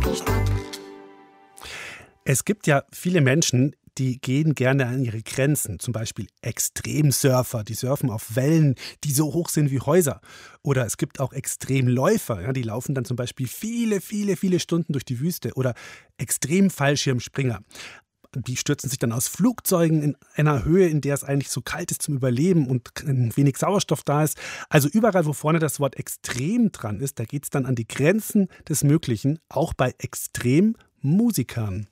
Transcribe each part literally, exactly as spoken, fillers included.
Es gibt ja viele Menschen, die gehen gerne an ihre Grenzen. Zum Beispiel Extremsurfer, die surfen auf Wellen, die so hoch sind wie Häuser. Oder es gibt auch Extremläufer, ja, die laufen dann zum Beispiel viele, viele, viele Stunden durch die Wüste. Oder Extremfallschirmspringer. Die stürzen sich dann aus Flugzeugen in einer Höhe, in der es eigentlich so kalt ist zum Überleben und wenig Sauerstoff da ist. Also überall, wo vorne das Wort extrem dran ist, da geht es dann an die Grenzen des Möglichen, auch bei Extremmusikern.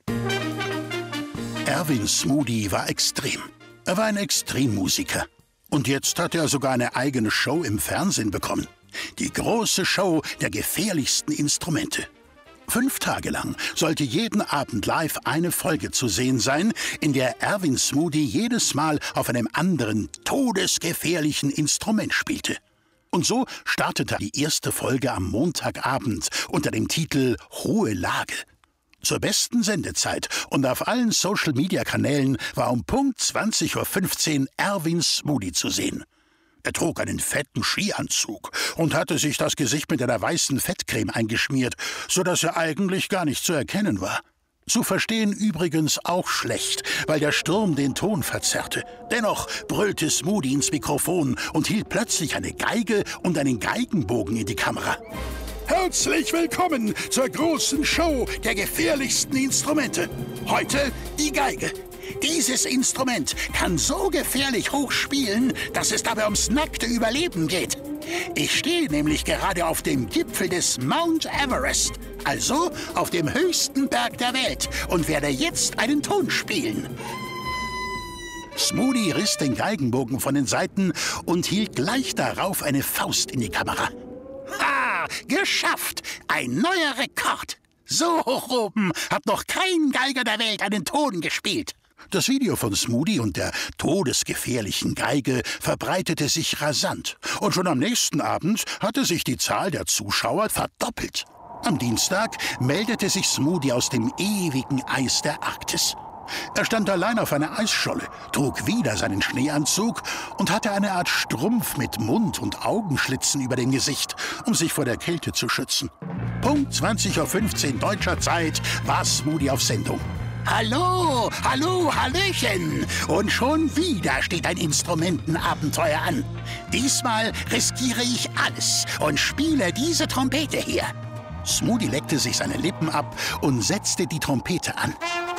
Erwin Smoody war extrem. Er war ein Extremmusiker. Und jetzt hat er sogar eine eigene Show im Fernsehen bekommen. Die große Show der gefährlichsten Instrumente. Fünf Tage lang sollte jeden Abend live eine Folge zu sehen sein, in der Erwin Smoody jedes Mal auf einem anderen, todesgefährlichen Instrument spielte. Und so startete die erste Folge am Montagabend unter dem Titel Hohe Lage. Zur besten Sendezeit und auf allen Social-Media-Kanälen war um Punkt zwanzig Uhr fünfzehn Erwin Smoody zu sehen. Er trug einen fetten Skianzug und hatte sich das Gesicht mit einer weißen Fettcreme eingeschmiert, sodass er eigentlich gar nicht zu erkennen war. Zu verstehen übrigens auch schlecht, weil der Sturm den Ton verzerrte. Dennoch brüllte Smoody ins Mikrofon und hielt plötzlich eine Geige und einen Geigenbogen in die Kamera. Herzlich willkommen zur großen Show der gefährlichsten Instrumente. Heute die Geige. Dieses Instrument kann so gefährlich hoch spielen, dass es dabei ums nackte Überleben geht. Ich stehe nämlich gerade auf dem Gipfel des Mount Everest, also auf dem höchsten Berg der Welt, und werde jetzt einen Ton spielen. Smoody riss den Geigenbogen von den Saiten und hielt gleich darauf eine Faust in die Kamera. Ha! Geschafft! Ein neuer Rekord! So hoch oben hat noch kein Geiger der Welt einen Ton gespielt. Das Video von Smoody und der todesgefährlichen Geige verbreitete sich rasant. Und schon am nächsten Abend hatte sich die Zahl der Zuschauer verdoppelt. Am Dienstag meldete sich Smoody aus dem ewigen Eis der Arktis. Er stand allein auf einer Eisscholle, trug wieder seinen Schneeanzug und hatte eine Art Strumpf mit Mund- und Augenschlitzen über dem Gesicht, um sich vor der Kälte zu schützen. Punkt zwanzig Uhr fünfzehn deutscher Zeit war Smoody auf Sendung. Hallo, hallo, hallöchen! Und schon wieder steht ein Instrumentenabenteuer an. Diesmal riskiere ich alles und spiele diese Trompete hier. Smoody leckte sich seine Lippen ab und setzte die Trompete an.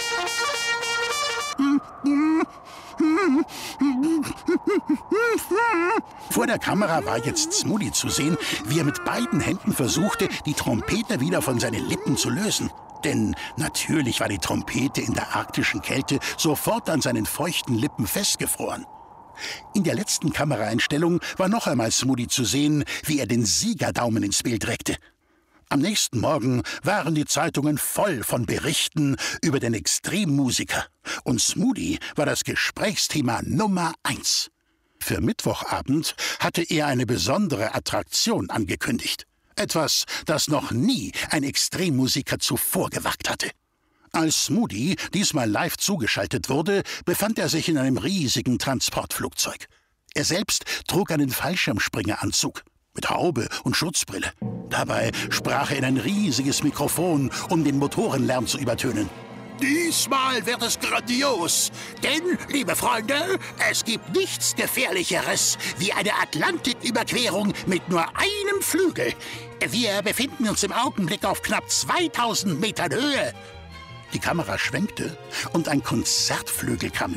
Vor der Kamera war jetzt Smoody zu sehen, wie er mit beiden Händen versuchte, die Trompete wieder von seinen Lippen zu lösen. Denn natürlich war die Trompete in der arktischen Kälte sofort an seinen feuchten Lippen festgefroren. In der letzten Kameraeinstellung war noch einmal Smoody zu sehen, wie er den Siegerdaumen ins Bild reckte. Am nächsten Morgen waren die Zeitungen voll von Berichten über den Extremmusiker. Und Smoody war das Gesprächsthema Nummer eins. Für Mittwochabend hatte er eine besondere Attraktion angekündigt. Etwas, das noch nie ein Extremmusiker zuvor gewagt hatte. Als Smoody diesmal live zugeschaltet wurde, befand er sich in einem riesigen Transportflugzeug. Er selbst trug einen Fallschirmspringeranzug mit Haube und Schutzbrille. Dabei sprach er in ein riesiges Mikrofon, um den Motorenlärm zu übertönen. Diesmal wird es grandios, denn, liebe Freunde, es gibt nichts Gefährlicheres wie eine Atlantiküberquerung mit nur einem Flügel. Wir befinden uns im Augenblick auf knapp zweitausend Metern Höhe. Die Kamera schwenkte und ein Konzertflügel kam